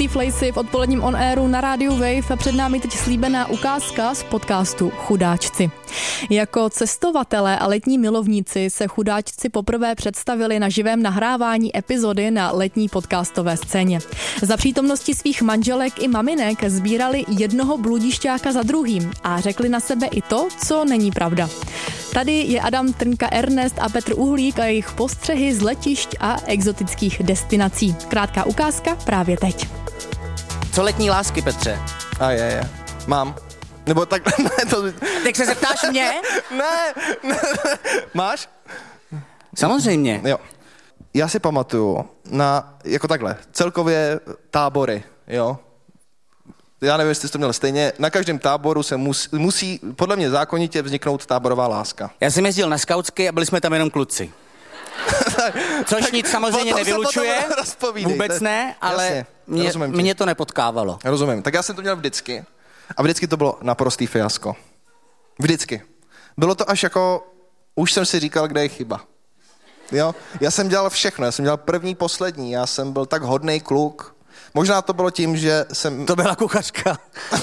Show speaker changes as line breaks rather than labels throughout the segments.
Steve Lacy v odpoledním On Airu na rádiu Wave a před námi teď slíbená ukázka z podcastu Chudáčci. Jako cestovatelé a letní milovníci se Chudáčci poprvé představili na živém nahrávání epizody na letní podcastové scéně. Za přítomnosti svých manželek i maminek sbírali jednoho bludišťáka za druhým a řekli na sebe i to, co není pravda. Tady je Adam Trnka Ernest a Petr Uhlík a jejich postřehy z letišť a exotických destinací. Krátká ukázka právě teď.
Co letní lásky, Petře?
A je. Mám. Nebo tak, ne, to...
Tak se zeptáš mě?
Ne. Máš?
Samozřejmě.
Jo. Já si pamatuju na, jako takhle, celkově tábory, jo. Já nevím, jestli jsi to měl stejně, na každém táboru se musí podle mě zákonitě vzniknout táborová láska.
Já jsem jezdil na skautsky a byli jsme tam jenom kluci. Což nic samozřejmě nevylučuje, vůbec ne, ale mě to nepotkávalo.
Rozumím, tak já jsem to měl vždycky a vždycky to bylo naprostý fiasko. Vždycky. Bylo to až jako, už jsem si říkal, kde je chyba. Jo? Já jsem dělal všechno, já jsem dělal první, poslední, já jsem byl tak hodnej kluk. Možná to bylo tím, že jsem...
To byla kuchařka.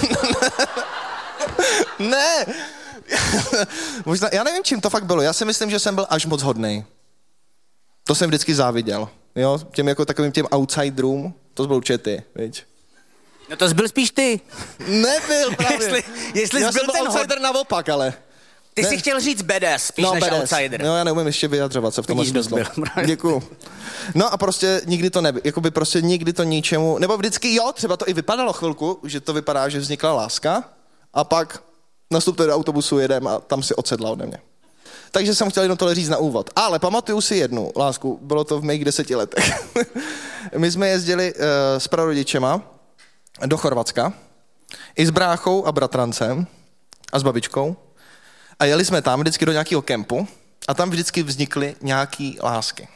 Ne! Možná, já nevím, čím to fakt bylo. Já si myslím, že jsem byl až moc hodnej. To jsem vždycky záviděl. Jo? Těm jako takovým těm outsiderům. To byl určitě ty, viď?
No to byl spíš ty.
Nebyl právě.
jestli
já
byl
jsem byl outsider naopak, ale...
Ty jsi chtěl říct badass spíš než
badass.
outsider.
No já neumím ještě vyjadřovat se v tomhle smyslu. Děkuju. No a prostě nikdy to jakoby prostě nikdy to ničemu, nebo vždycky jo, třeba to i vypadalo chvilku, že to vypadá, že vznikla láska a pak nastupte do autobusu, jedem a tam si odsedla ode mě. Takže jsem chtěl jenom tohle říct na úvod. Ale pamatuju si jednu lásku, bylo to v mých 10 letech. My jsme jezdili s prarodičema do Chorvatska, i s bráchou a bratrancem a s babičkou. A jeli jsme tam vždycky do nějakého kempu a tam vždycky vznikly nějaký lásky.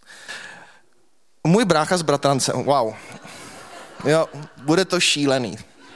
Můj brácha s bratrancem, wow. Jo, bude to šílený.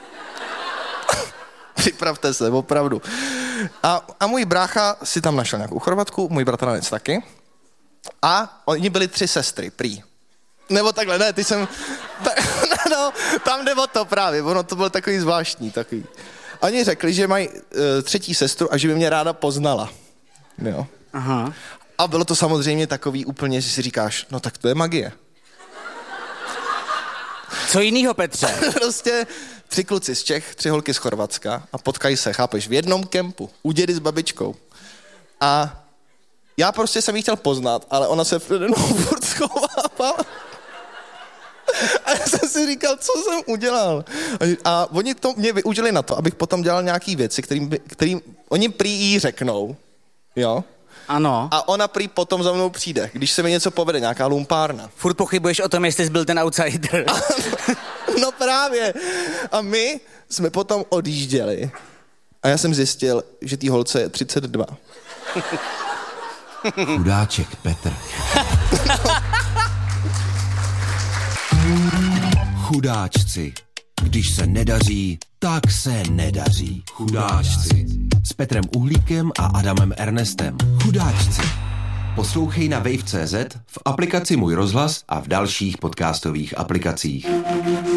Připravte se, opravdu. A můj brácha si tam našel nějakou Chorvatku, můj bratranec taky. A oni byli 3 sestry, prý. Nebo takhle, ne, ty jsem... No, tam jde o to právě, ono to bylo takový zvláštní, takový. Oni řekli, že mají 3. sestru a že by mě ráda poznala. Jo.
Aha.
A bylo to samozřejmě takový úplně, že si říkáš, no tak to je magie.
Co jinýho, Petře?
Prostě 3 kluci z Čech, 3 holky z Chorvatska a potkají se, chápeš, v jednom kempu, u dědy s babičkou. A já prostě jsem jí chtěl poznat, ale ona se přede mnou furt schovávala. A já jsem si říkal, co jsem udělal. A oni to mě využili na to, abych potom dělal nějaký věci, kterým oni prý jí řeknou, jo?
Ano.
A ona prý potom za mnou přijde, když se mi něco povede, nějaká lumpárna.
Furt pochybuješ o tom, jestli jsi byl ten outsider.
No právě. A my jsme potom odjížděli. A já jsem zjistil, že tý holce je 32.
Chudáček Petr. Chudáčci. Když se nedaří, tak se nedaří. Chudáčci. S Petrem Uhlíkem a Adamem Ernestem. Chudáčci. Poslouchej na wave.cz, v aplikaci Můj rozhlas a v dalších podcastových aplikacích.